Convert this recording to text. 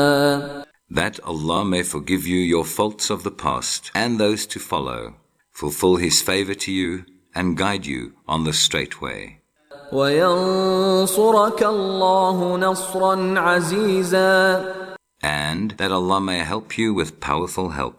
that Allah may forgive you your faults of the past and those to follow, fulfill His favor to you, and guide you on the straight way. وَيَنصُرَكَ اللَّهُ نَصْرًا عَزِيزًا. And that Allah may help you with powerful help.